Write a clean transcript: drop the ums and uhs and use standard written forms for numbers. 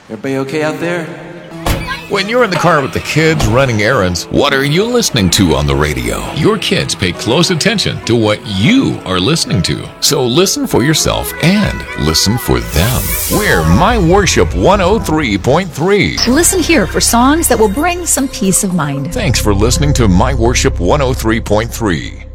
Everybody okay out there? When you're in the car with the kids running errands, what are you listening to on the radio? Your kids pay close attention to what you are listening to. So listen for yourself and listen for them. We're My Worship 103.3. Listen here for songs that will bring some peace of mind. Thanks for listening to My Worship 103.3.